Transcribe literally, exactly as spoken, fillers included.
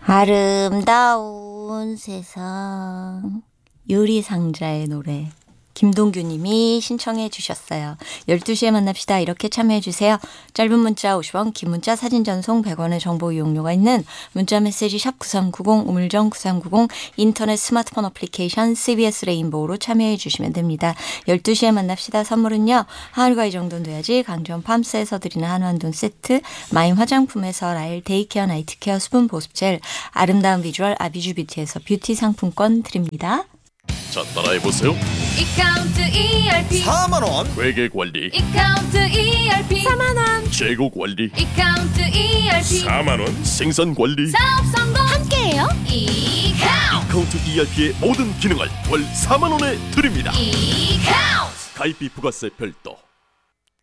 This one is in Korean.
아름다운 세상 유리상자의 노래 김동규님이 신청해 주셨어요. 열두 시에 만납시다. 이렇게 참여해 주세요. 짧은 문자 오십 원, 긴 문자 사진 전송 백 원의 정보 이용료가 있는 문자 메시지 샵 구삼구공, 우물정 구삼구공, 인터넷 스마트폰 어플리케이션 씨비에스 레인보우로 참여해 주시면 됩니다. 열두 시에 만납시다. 선물은요. 하루가 이 정도는 돼야지 강전 팜스에서 드리는 한원돈 세트, 마임 화장품에서 라일 데이케어 나이트케어 수분 보습젤, 아름다운 비주얼 아비주 뷰티에서 뷰티 상품권 드립니다. 자, 따라해보세요. 이카운트 이알피 사만 원 회계관리, 이카운트 이알피 사만 원 재고관리, 이카운트 이알피 사만 원 생산관리. 사업 성공 함께해요. 이카운트 이카운트 이알피의 모든 기능을 월 사만 원에 드립니다. 이카운트 가입비 부가세 별도.